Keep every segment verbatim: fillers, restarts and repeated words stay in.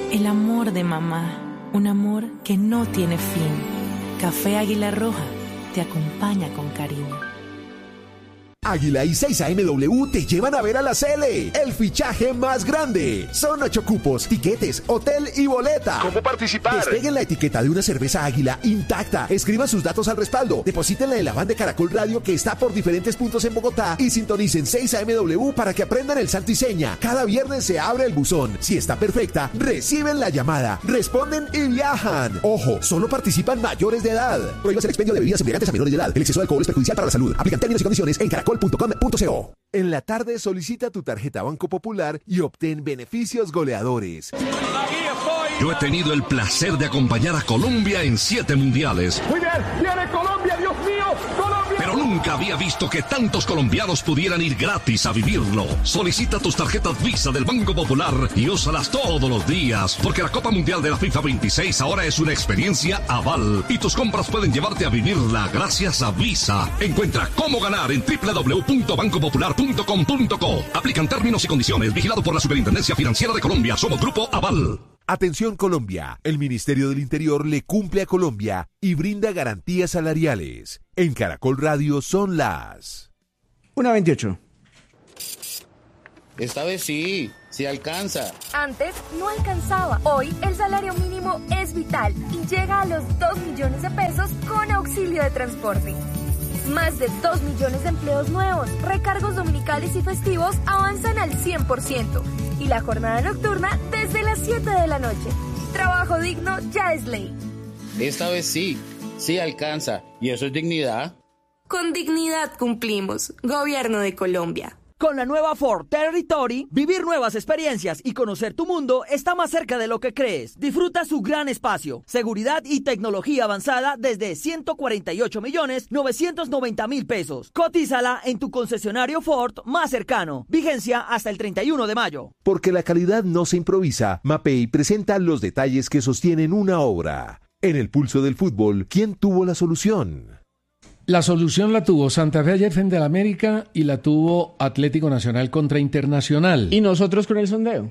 El amor de mamá, un amor que no tiene fin. Café Águila Roja te acompaña con cariño. Águila y seis A M W te llevan a ver a la Cele, el fichaje más grande. Son ocho cupos, tiquetes, hotel y boleta. ¿Cómo participar? Despeguen la etiqueta de una cerveza Águila intacta. Escriban sus datos al respaldo. Deposítenla en la van de Caracol Radio que está por diferentes puntos en Bogotá y sintonicen seis A M W para que aprendan el santo y seña. Cada viernes se abre el buzón. Si está perfecta, reciben la llamada, responden y viajan. Ojo, solo participan mayores de edad. Prohíbas el expendio de bebidas embriagantes a menores de edad. El exceso de alcohol es perjudicial para la salud. Aplican términos y condiciones en caracol punto com punto co. En la tarde solicita tu tarjeta Banco Popular y obtén beneficios goleadores. Yo he tenido el placer de acompañar a Colombia en siete mundiales. Muy bien, viene Colombia, Dios mío, Colombia. Pero nunca había visto que tantos colombianos pudieran ir gratis a vivirlo. Solicita tus tarjetas Visa del Banco Popular y úsalas todos los días, porque la Copa Mundial de la FIFA veintiséis ahora es una experiencia aval y tus compras pueden llevarte a vivirla gracias a Visa. Encuentra cómo ganar en doble u doble u doble u punto banco popular punto com punto co. Aplican términos y condiciones. Vigilado por la Superintendencia Financiera de Colombia. Somos Grupo Aval. Atención Colombia, el Ministerio del Interior le cumple a Colombia y brinda garantías salariales. En Caracol Radio son las una veintiocho. Esta vez sí, sí alcanza. Antes no alcanzaba. Hoy el salario mínimo es vital y llega a los dos millones de pesos con auxilio de transporte. Más de dos millones de empleos nuevos, recargos dominicales y festivos avanzan al cien por ciento. Y la jornada nocturna desde las siete de la noche. Trabajo digno ya es ley. Esta vez sí, sí alcanza. ¿Y eso es dignidad? Con dignidad cumplimos. Gobierno de Colombia. Con la nueva Ford Territory, vivir nuevas experiencias y conocer tu mundo está más cerca de lo que crees. Disfruta su gran espacio, seguridad y tecnología avanzada desde ciento cuarenta y ocho millones novecientos noventa mil pesos. Cotízala en tu concesionario Ford más cercano. Vigencia hasta el treinta y uno de mayo. Porque la calidad no se improvisa, Mapei presenta los detalles que sostienen una obra. En el pulso del fútbol, ¿quién tuvo la solución? La solución la tuvo Santa Fe ayer frente al América y la tuvo Atlético Nacional contra Internacional. ¿Y nosotros con el sondeo?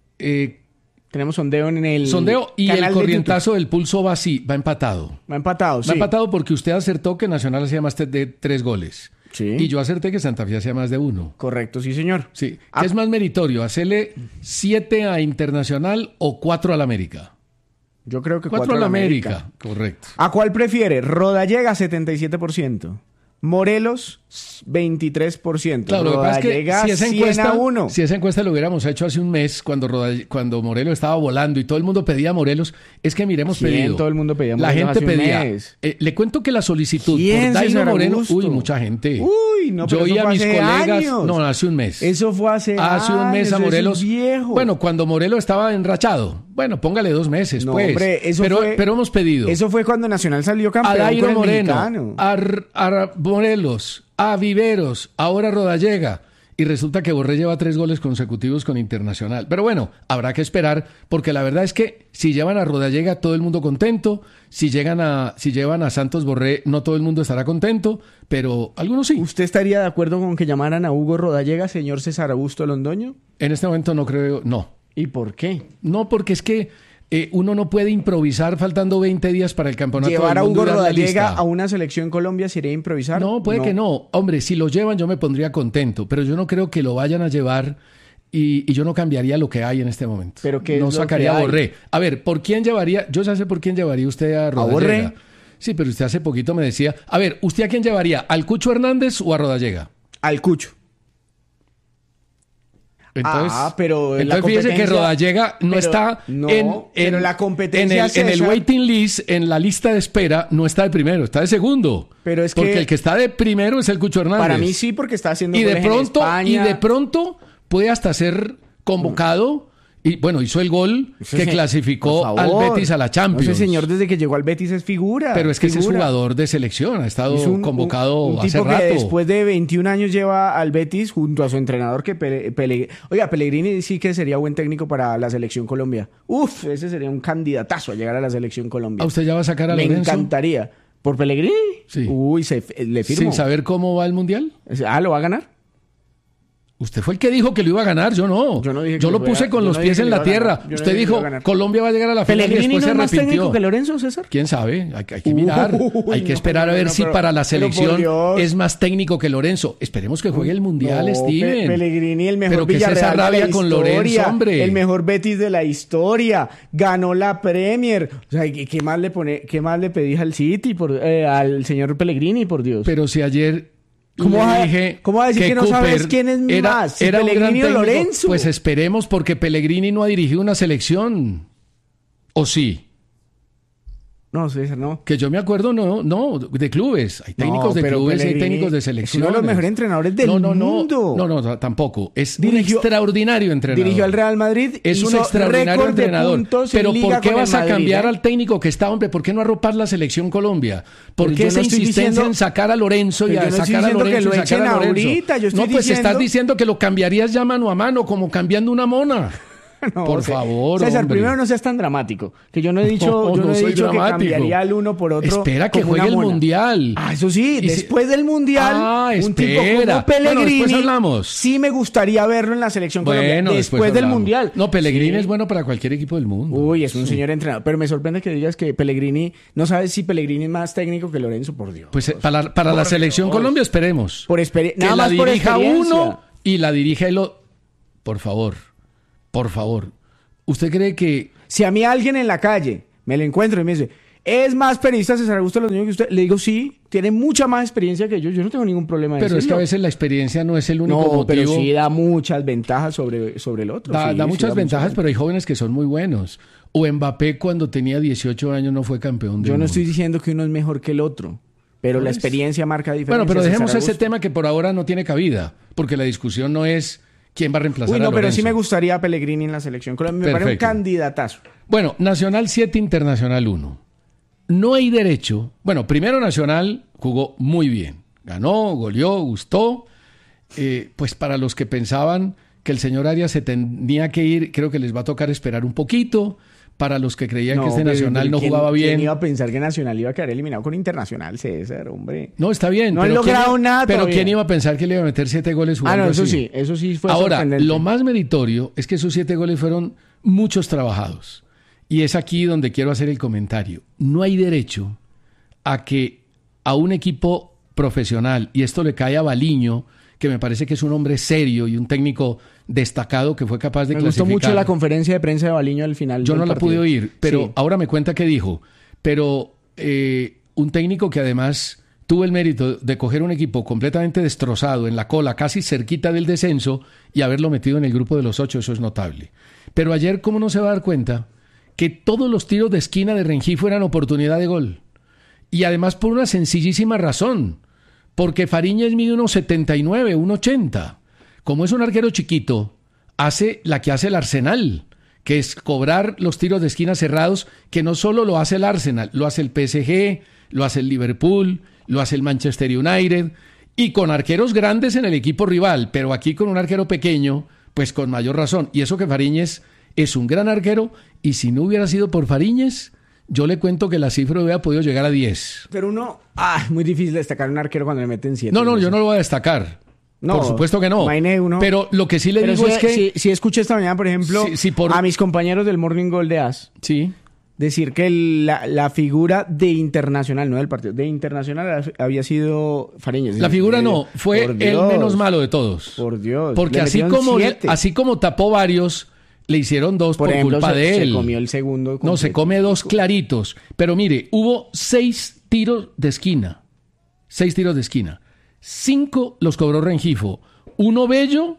Eh, Tenemos sondeo en el sondeo y canal el corrientazo de del pulso va así, va empatado. Va empatado, sí. Va empatado porque usted acertó que Nacional hacía más de tres goles. Sí. Y yo acerté que Santa Fe hacía más de uno. Correcto, sí, señor. Sí. Ah. ¿Qué es más meritorio? ¿Hacerle siete a Internacional o cuatro al América? Yo creo que cuatro, cuatro a la América. América. Correcto. ¿A cuál prefiere? Rodallega, setenta y siete por ciento. Morelos, veintitrés por ciento. Claro, lo que pasa es que si esa, encuesta, uno. si esa encuesta lo hubiéramos hecho hace un mes, cuando, Rodall- cuando Morelos estaba volando y todo el mundo pedía a Morelos, es que miremos ¿Quién? pedido. Todo el mundo pedía a La Morelos gente hace un pedía. mes. Eh, le cuento que la solicitud ¿Quién, por Dairo César Moreno, Augusto? uy, mucha gente. Uy, no, pero Yo eso oía a fue mis hace colegas, años. no, hace un mes. Eso fue hace años. Hace un mes a Morelos. Eso es viejo. Bueno, cuando Morelos estaba enrachado. Bueno, póngale dos meses, No, pues. hombre, eso pero, fue- pero hemos pedido. Eso fue cuando Nacional salió campeón A Dairo con el Moreno, mexicano. a, R- a Morelos, a Viveros, ahora Rodallega. Y resulta que Borré lleva tres goles consecutivos con Internacional. Pero bueno, habrá que esperar, porque la verdad es que si llevan a Rodallega, todo el mundo contento. Si llegan a, si llevan a Santos Borré, no todo el mundo estará contento, pero algunos sí. ¿Usted estaría de acuerdo con que llamaran a Hugo Rodallega, señor César Augusto Londoño? En este momento no creo, no. ¿Y por qué? No, porque es que eh, uno no puede improvisar faltando veinte días para el campeonato ¿Llevar del a mundo Hugo y dar la Rodallega lista. a una selección Colombia sería improvisar? No, puede que no. Hombre, si lo llevan yo me pondría contento, pero yo no creo que lo vayan a llevar y, y yo no cambiaría lo que hay en este momento. ¿Pero qué es no lo sacaría que a hay? Borré. A ver, ¿por quién llevaría? Yo ya sé por quién llevaría usted a Rodallega. Borré? Sí, pero usted hace poquito me decía... A ver, ¿usted a quién llevaría? ¿Al Cucho Hernández o a Rodallega? Al Cucho. Entonces, Ah, pero la entonces fíjese que competencia- Rodallega no pero está no, en, en- pero la competencia, en el, en el César- waiting list, en la lista de espera, no está de primero, está de segundo. Pero es porque que- el que está de primero es el Cucho Hernández. Para mí sí, porque está haciendo y de goles en pronto España. y de pronto puede hasta ser convocado y bueno, hizo el gol Ese que se- clasificó por al favor. Betis a la Champions. Ese señor desde que llegó al Betis es figura. Pero es que ese es figura. jugador de selección, ha estado Es un- convocado un, un hace tipo rato. que después de veintiún años lleva al Betis junto a su entrenador que Pele, Pele- Oiga, Pellegrini sí que sería buen técnico para la selección Colombia. Uf, ese sería un candidatazo a llegar a la selección Colombia. ¿A usted ya va a sacar a Me Lorenzo? encantaría. ¿Por Pellegrini? Sí. Uy, se, le firmo. Sin saber cómo va el Mundial. Ah, ¿lo va a ganar? Usted fue el que dijo que lo iba a ganar, yo no. Yo no dije que yo lo lo puse iba- con yo los no pies dije en que la lo iba a tierra. ganar. Yo no Usted dije que lo dijo, iba a ganar. Colombia va a llegar a la final y ¿Pellegrini después no se es más técnico arrepintió. que Lorenzo, César? ¿Quién sabe? Hay, que- hay que mirar. Uy, hay que no, esperar a ver no, si pero- para la pero por selección Dios. es más técnico que Lorenzo. Esperemos que juegue el Mundial, No, Steven. Pe- Pellegrini, el mejor Pero ¿qué es esa Villarreal de la rabia con historia, Lorenzo, hombre? el mejor Betis de la historia, ganó la Premier. O sea, ¿qué, qué más le pone, qué más le pedí al City, por, eh, al señor Pellegrini, por Dios? Pero si ayer ¿Cómo le va a- dije cómo va a decir que no Cooper sabes quién es era, más, si era un gran Pellegrini o técnico? Lorenzo? Pues esperemos, porque Pellegrini no ha dirigido una selección. ¿O sí? No, César, no. Que yo me acuerdo, no, no, de clubes. Hay técnicos No, de pero clubes y hay Pellegrini técnicos de es selección. uno de los mejores entrenadores del no, no, no, mundo. No, no, tampoco. Es Dirigió- un extraordinario entrenador. Dirigió al Real Madrid, Es un hizo extraordinario récord de entrenador. puntos en Pero Liga ¿por qué con el vas a Madrid, cambiar eh? al técnico que está, hombre? ¿Por qué no arropar la selección Colombia? ¿Por Pero qué yo esa no estoy insistencia diciendo- en sacar a Lorenzo y Pero a yo no estoy sacar a diciendo que Lorenzo lo y sacar a echen Lorenzo? ahorita, yo estoy no, pues diciendo- estás diciendo que lo cambiarías ya mano a mano, como cambiando una mona. No, Por César. favor, César, hombre. primero no seas tan dramático. Que yo no he dicho, No, yo no no he soy dicho que dramático. cambiaría el uno por otro. Espera que como juegue una el mona. Mundial. Ah, eso sí, Y si- después del Mundial, Ah, un tipo espera. como Pellegrini, Bueno, después hablamos. sí me gustaría verlo en la selección colombiana. Bueno, Después, después del hablamos. Mundial. No, Pellegrini Sí. es bueno para cualquier equipo del mundo. Uy, es un Sí. señor entrenador. Pero me sorprende que digas que Pellegrini, no sabes si Pellegrini es más técnico que Lorenzo, por Dios. Pues eh, para, para la selección Colombia esperemos. Por experi- Que nada la más por dirija experiencia. uno y la dirija el otro. Por favor, por favor. ¿Usted cree que Si a mí alguien en la calle me lo encuentro y me dice, ¿es más periodista César Augusto Los Niños que usted? Le digo, sí, tiene mucha más experiencia que yo. Yo no tengo ningún problema de pero es que a decirlo. veces la experiencia no es el único No, motivo. pero sí da muchas ventajas sobre, sobre el otro. Da, sí, da sí muchas da ventajas, pero hay jóvenes que son muy buenos. O Mbappé cuando tenía dieciocho años no fue campeón del Yo no mundo. estoy diciendo que uno es mejor que el otro, pero la Pues- experiencia marca diferencia. Bueno, pero César dejemos ese Augusto. tema que por ahora no tiene cabida, porque la discusión no es quién va a reemplazar Uy, a no, pero Lorenzo. sí me gustaría a Pellegrini en la selección Colombia. Me parece un Perfecto. candidatazo. Bueno, Nacional siete, Internacional uno. No hay derecho. Bueno, primero Nacional jugó muy bien. Ganó, goleó, gustó. Eh, pues para los que pensaban que el señor Arias se tenía que ir, creo que les va a tocar esperar un poquito. Para los que creían que este pero- Nacional pero no ¿quién- jugaba ¿Quién bien. iba a pensar que Nacional iba a quedar eliminado con Internacional, César, hombre? No, está bien. No han pero ¿quién logrado iba- nada Pero todavía. ¿quién iba a pensar que le iba a meter siete goles Ah, jugando no, eso así? sí, eso sí fue Ahora, sorprendente. lo más meritorio es que esos siete goles fueron muchos trabajados. Y es aquí donde quiero hacer el comentario. No hay derecho a que a un equipo profesional, y esto le cae a Baliño, que me parece que es un hombre serio y un técnico destacado que fue capaz de Me gustó clasificar. mucho la conferencia de prensa de Baliño al final. Yo del no la partido. pude oír, pero Sí. ahora me cuenta qué dijo. Pero eh, un técnico que además tuvo el mérito de coger un equipo completamente destrozado en la cola, casi cerquita del descenso, y haberlo metido en el grupo de los ocho, eso es notable. Pero ayer, ¿cómo no se va a dar cuenta que todos los tiros de esquina de Rengifo eran oportunidad de gol? Y además por una sencillísima razón, porque Fariñez mide uno setenta y nueve, uno ochenta. Como es un arquero chiquito, hace la que hace el Arsenal, que es cobrar los tiros de esquina cerrados, que no solo lo hace el Arsenal, lo hace el P S G, lo hace el Liverpool, lo hace el Manchester United, y con arqueros grandes en el equipo rival, pero aquí con un arquero pequeño, pues con mayor razón. Y eso que Fariñez es un gran arquero, y si no hubiera sido por Fariñez, yo le cuento que la cifra hubiera podido llegar a diez. Pero uno, ah, muy difícil destacar a un arquero cuando le meten siete. No, no, yo no lo voy a destacar. No, por supuesto que no. Mainé uno. Pero lo que sí le Pero digo si, es que... Si, si escuché esta mañana, por ejemplo, Si- si por- a mis compañeros del Morning Goal de A S, Sí. decir que la, la figura de Internacional, no del partido, de Internacional había sido Fariñez. La figura no, fue Por el Dios. menos malo de todos. Por Dios. Porque le así metieron como, siete. así como tapó varios, le hicieron dos por, Por ejemplo, culpa se- de se él. comió el segundo No, se completo. come dos claritos. Pero mire, hubo seis tiros de esquina. Seis tiros de esquina. Cinco los cobró Rengifo. Uno Bello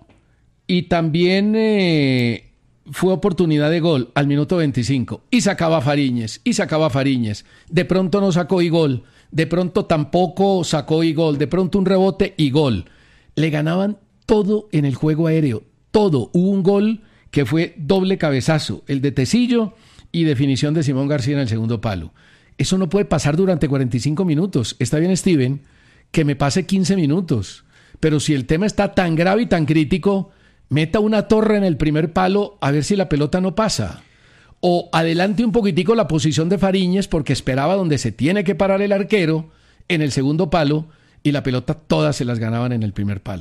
y también eh, fue oportunidad de gol al minuto veinticinco. Y sacaba Fariñez, y sacaba Fariñez. De pronto no sacó y gol. De pronto tampoco sacó y gol. De pronto un rebote y gol. Le ganaban todo en el juego aéreo. Todo. Hubo un gol que fue doble cabezazo. El de Tecillo y definición de Simón García en el segundo palo. Eso no puede pasar durante cuarenta y cinco minutos. Está bien, Steven, que me pase quince minutos. Pero si el tema está tan grave y tan crítico, meta una torre en el primer palo a ver si la pelota no pasa. O adelante un poquitico la posición de Fariñez porque esperaba donde se tiene que parar el arquero en el segundo palo y la pelota todas se las ganaban en el primer palo.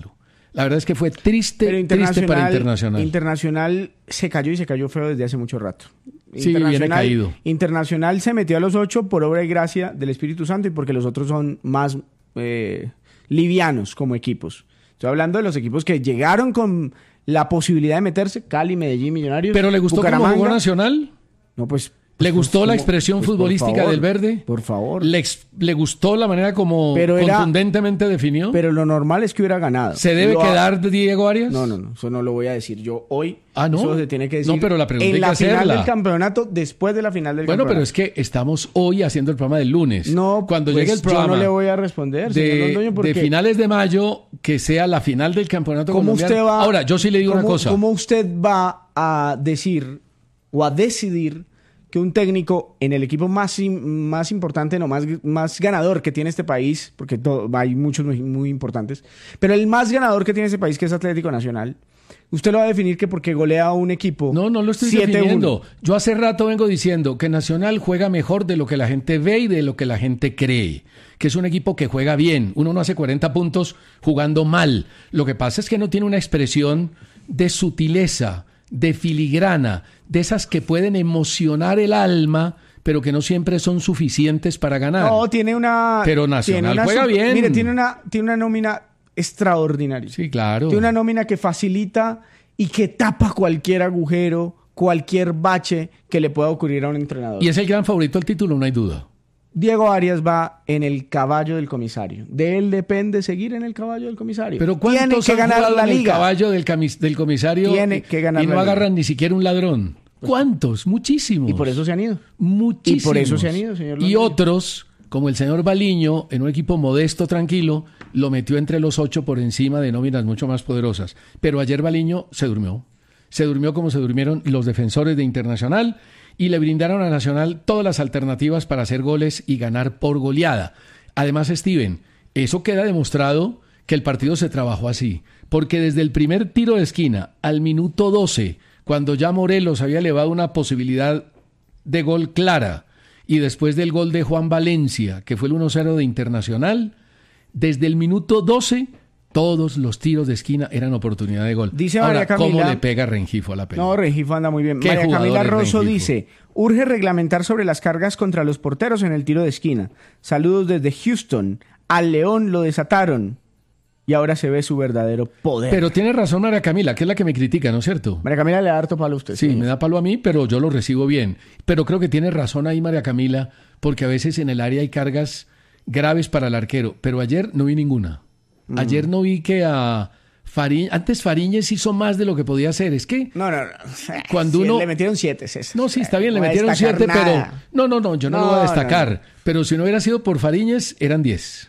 La verdad es que fue triste, Pero triste para Internacional. Internacional se cayó y se cayó feo desde hace mucho rato. Sí, viene caído. Internacional se metió a los ocho por obra y gracia del Espíritu Santo y porque los otros son más eh, livianos como equipos. Estoy hablando de los equipos que llegaron con la posibilidad de meterse, Cali, Medellín, Millonarios. ¿Pero le gustó cómo jugó Nacional? No, pues... ¿Le gustó pues, la como, expresión pues, futbolística favor, del Verde? Por favor. ¿Le, ¿Le gustó la manera como pero era, contundentemente definió? Pero lo normal es que hubiera ganado. ¿Se debe lo quedar ha... Diego Arias? No, no, no. Eso no lo voy a decir yo hoy. Ah, ¿no? Eso se tiene que decir no, pero la pregunta en hay la que final hacerla. del campeonato, después de la final del bueno, campeonato. Bueno, pero es que estamos hoy haciendo el programa del lunes. No, Cuando pues llegue el programa yo no le voy a responder, de, señor Londoño, porque... de finales de mayo, que sea la final del campeonato ¿Cómo colombiano. usted va, Ahora, yo sí le digo ¿cómo, una cosa. ¿Cómo usted va a decir o a decidir que un técnico en el equipo más, más importante, no más, más ganador que tiene este país, porque todo, hay muchos muy, muy importantes, pero el más ganador que tiene este país, que es Atlético Nacional, usted lo va a definir que porque golea a un equipo... No, no lo estoy definiendo. Yo hace rato vengo diciendo que Nacional juega mejor de lo que la gente ve y de lo que la gente cree. Que es un equipo que juega bien. Uno no hace cuarenta puntos jugando mal. Lo que pasa es que no tiene una expresión de sutileza, de filigrana, de esas que pueden emocionar el alma, pero que no siempre son suficientes para ganar. No, tiene una... Pero Nacional una, juega bien. Mire, tiene una, tiene una nómina extraordinaria. Sí, claro. Tiene una nómina que facilita y que tapa cualquier agujero, cualquier bache que le pueda ocurrir a un entrenador. Y es el gran favorito al título, no hay duda. Diego Arias va en el caballo del comisario. De él depende seguir en el caballo del comisario. Pero ¿cuántos Tiene que ganar la en el liga? caballo del, camis, del comisario Tiene que ganar y no la agarran liga. Ni siquiera un ladrón? ¿Cuántos? Muchísimos. Y por eso se han ido. Muchísimos. Y por eso se han ido, señor Y Londoño. otros, como el señor Baliño, en un equipo modesto, tranquilo, lo metió entre los ocho por encima de nóminas mucho más poderosas. Pero ayer Baliño se durmió. Se durmió como se durmieron los defensores de Internacional y le brindaron a Nacional todas las alternativas para hacer goles y ganar por goleada. Además, Steven, eso queda demostrado que el partido se trabajó así, porque desde el primer tiro de esquina al minuto doce, cuando ya Morelos había elevado una posibilidad de gol clara, y después del gol de Juan Valencia, que fue el uno cero de Internacional, desde el minuto doce... todos los tiros de esquina eran oportunidad de gol. Dice Ahora, María Camila, ¿cómo le pega Rengifo a la pelota? No, Rengifo anda muy bien. ¿Qué María jugador Camila es Rosso Rengifo? dice, urge reglamentar sobre las cargas contra los porteros en el tiro de esquina. Saludos desde Houston. Al León lo desataron y ahora se ve su verdadero poder. Pero tiene razón María Camila, que es la que me critica, ¿no es cierto? María Camila le da harto palo a usted. Sí, señor. me da palo a mí, pero yo lo recibo bien. Pero creo que tiene razón ahí María Camila, porque a veces en el área hay cargas graves para el arquero. Pero ayer no vi ninguna. Ayer no vi que a Fariñez... Antes Fariñez hizo más de lo que podía hacer. Es que... No, no, no. Cuando Sí, uno... le metieron siete, César. No, sí, está bien, le No voy a metieron destacar siete, pero... nada. No, no, no, yo no, No, lo voy a no, destacar. no. Pero si no hubiera sido por Fariñez, eran diez.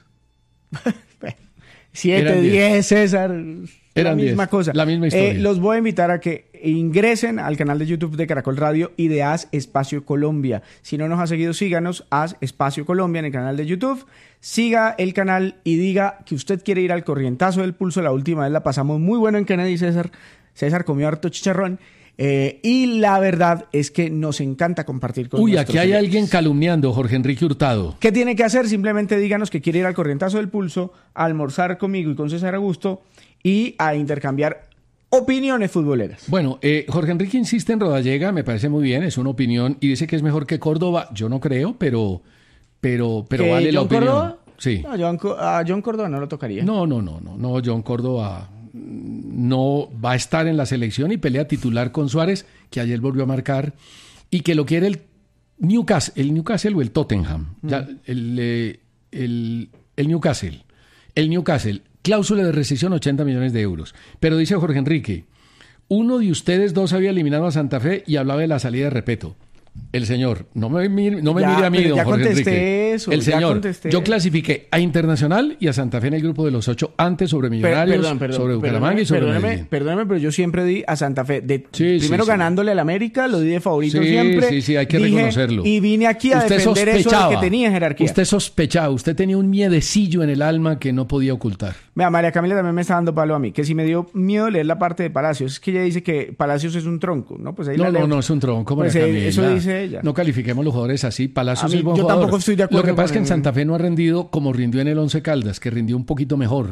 siete, Eran diez. diez, César. La Eran misma diez. cosa. La misma historia. Eh, los voy a invitar a que ingresen al canal de YouTube de Caracol Radio y de Haz Espacio Colombia. Si no nos ha seguido, síganos, Haz Espacio Colombia en el canal de YouTube. Siga el canal y diga que usted quiere ir al corrientazo del pulso. La última vez la pasamos muy bueno en Kennedy, César. César comió harto chicharrón. Eh, y la verdad es que nos encanta compartir con Uy, nuestros aquí hay oyentes. alguien calumniando, Jorge Enrique Hurtado. ¿Qué tiene que hacer? Simplemente díganos que quiere ir al corrientazo del pulso, a almorzar conmigo y con César Augusto y a intercambiar opiniones futboleras. Bueno, eh, Jorge Enrique insiste en Rodallega, me parece muy bien, es una opinión, y dice que es mejor que Córdoba. Yo no creo, pero, pero, pero ¿Que vale la John opinión. Córdoba? Sí. No, John, Co- a John Córdoba no lo tocaría. No, no, no, no, no, John Córdoba no va a estar en la selección y pelea titular con Suárez, que ayer volvió a marcar, y que lo quiere el Newcastle, el Newcastle o el Tottenham, Mm. ya, el, eh, el, el Newcastle, el Newcastle, cláusula de rescisión ochenta millones de euros. Pero dice Jorge Enrique, uno de ustedes dos había eliminado a Santa Fe y hablaba de la salida de Repeto. El señor, no me, mire- no me Ya, mire a mí, pero don ya Jorge contesté Enrique. eso, el ya señor, contesté. yo clasifiqué a Internacional y a Santa Fe en el grupo de los ocho, antes sobre Millonarios, Per- perdón, perdón, sobre Bucaramanga y sobre perdóneme, Medellín. perdóneme, pero yo siempre di a Santa Fe. De, Sí, primero sí, sí. ganándole al América, lo di de favorito Sí, siempre. sí, sí, hay que Dije, reconocerlo. Y vine aquí a Usted defender eso de sospechaba, que tenía jerarquía. Usted sospechaba, usted tenía un miedecillo en el alma que no podía ocultar. Vea, María Camila también me está dando palo a mí, que si me dio miedo leer la parte de Palacios. Es que ella dice que Palacios es un tronco, ¿no? Pues ahí No, la no, leo. no, es un tronco, María Pues, eh, Camila. eso dice ella. No califiquemos los jugadores así. Palacios A mí, es buen yo jugador. tampoco estoy de acuerdo Lo que pasa es con que en el- Santa Fe no ha rendido como rindió en el Once Caldas, que rindió un poquito mejor.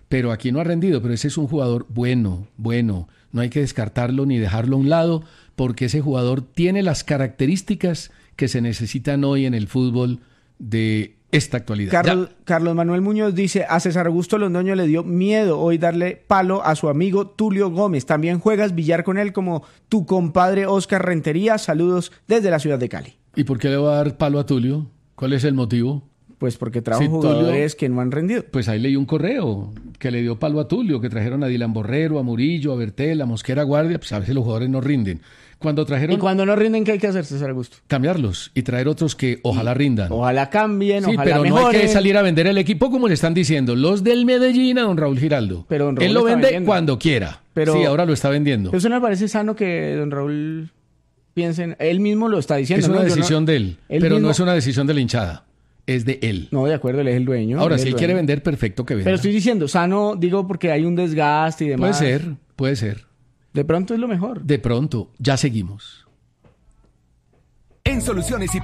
pero aquí no ha rendido, pero ese es un jugador bueno, bueno, no hay que descartarlo ni dejarlo a un lado, porque ese jugador tiene las características que se necesitan hoy en el fútbol de esta actualidad. Carlos, Carlos Manuel Muñoz dice, a César Augusto Londoño le dio miedo hoy darle palo a su amigo Tulio Gómez. También juegas billar con él como tu compadre Oscar Rentería. Saludos desde la ciudad de Cali. ¿Y por qué le va a dar palo a Tulio? ¿Cuál es el motivo? Pues porque trajo Sí, jugadores Tulio, que no han rendido. Pues ahí leí un correo que le dio palo a Tulio, que trajeron a Dylan Borrero, a Murillo, a Bertel, a Mosquera Guardia, pues a veces los jugadores no rinden. Cuando trajeron... ¿Y cuando no rinden qué hay que hacer, César Augusto? Cambiarlos y traer otros que ojalá rindan. Ojalá cambien, sí, ojalá pero mejoren. no hay que salir a vender el equipo como le están diciendo los del Medellín a don Raúl Giraldo. Pero don Raúl Él lo está vende vendiendo. cuando quiera. Pero- sí, ahora lo está vendiendo. Pero eso no me parece sano que don Raúl piense en... Él mismo lo está diciendo. Es una ¿no? Yo decisión no- de él, él pero mismo- no es una decisión de la hinchada. Es de él. No, de acuerdo, él es el dueño. Ahora, es si el él quiere dueño. vender, perfecto que venda. Pero estoy diciendo, sano, digo, porque hay un desgaste y Puede demás. ser, puede ser. De pronto es lo mejor. De pronto, ya seguimos. En Soluciones y